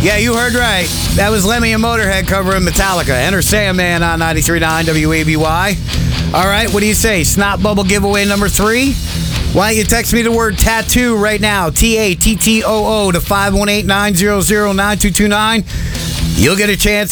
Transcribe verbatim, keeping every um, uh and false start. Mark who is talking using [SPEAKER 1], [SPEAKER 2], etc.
[SPEAKER 1] Yeah, you heard right. That was Lemmy and Motorhead covering Metallica. Enter Sandman on ninety-three point nine W A B Y. All right, what do you say? Snot Bubble giveaway number three? Why don't you text me the word tattoo right now, T A T T O O, to five one eight, nine zero zero, nine two two nine. You'll get a chance